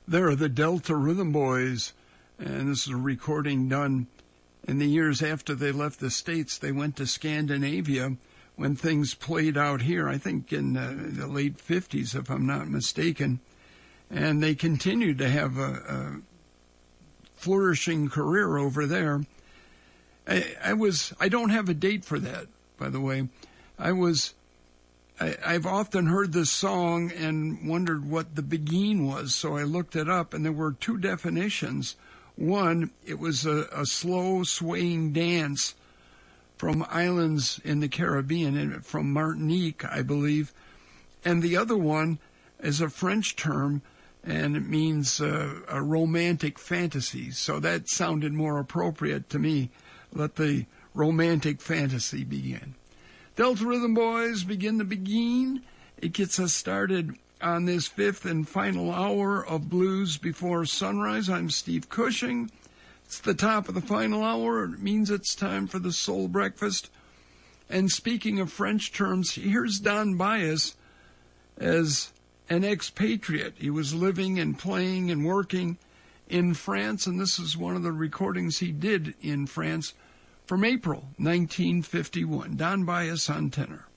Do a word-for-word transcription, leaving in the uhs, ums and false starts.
They're the Delta Rhythm Boys, and this is a recording done in the years after they left the States. They went to Scandinavia when things played out here, I think in uh, the late fifties, if I'm not mistaken. And they continued to have a, a flourishing career over there. I, I was, I don't have a date for that, by the way. I was, I, I've often heard this song and wondered what the Beguine was, so I looked it up, and there were two definitions. One, it was a, a slow swaying dance from islands in the Caribbean, from Martinique, I believe. And the other one is a French term, and it means uh, a romantic fantasy. So that sounded more appropriate to me. Let the romantic fantasy begin. Delta Rhythm Boys begin the Beguine. It gets us started on this fifth and final hour of Blues Before Sunrise. I'm Steve Cushing. It's the top of the final hour. It means it's time for the Soul Breakfast. And speaking of French terms, here's Don Byas as an expatriate. He was living and playing and working in France, and this is one of the recordings he did in France from April nineteen fifty-one. Don Byas on tenor.